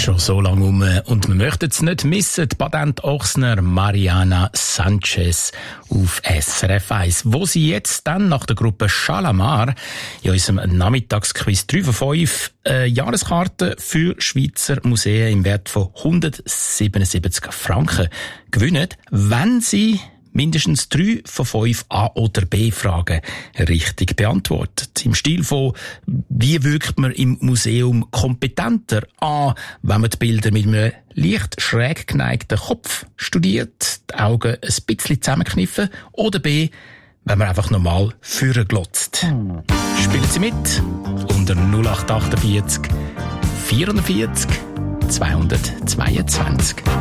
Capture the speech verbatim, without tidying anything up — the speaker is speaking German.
schon so lange um und wir möchten es nicht missen. Die Patent-Ochsner Mariana Sanchez auf S R F eins, wo sie jetzt dann nach der Gruppe Shalamar in unserem Nachmittagsquiz drei von fünf äh, Jahreskarten für Schweizer Museen im Wert von hundertsiebenundsiebzig Franken gewinnen, wenn sie mindestens drei von fünf A- oder B-Fragen richtig beantwortet. Im Stil von, wie wirkt man im Museum kompetenter? A, wenn man die Bilder mit einem leicht schräg geneigten Kopf studiert, die Augen ein bisschen zusammenkniffen. Oder B, wenn man einfach normal vorglotzt. Spielen Sie mit unter null acht acht vier vierundvierzig zweihundertzweiundzwanzig.